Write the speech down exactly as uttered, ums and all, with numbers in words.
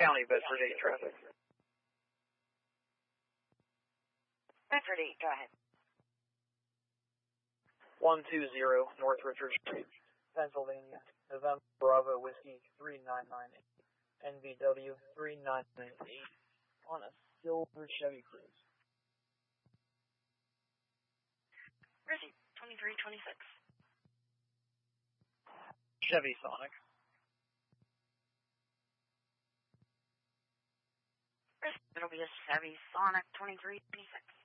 County, Bedford eight traffic. Bedford eight, go ahead. one two zero North Richard Street, Pennsylvania, November Bravo Whiskey three nine nine eight, N V W three nine nine eight, on a silver Chevy Cruze. Rizzy, twenty-three twenty-six. Chevy Sonic. Rizzy, it'll be a Chevy Sonic twenty-three twenty-six.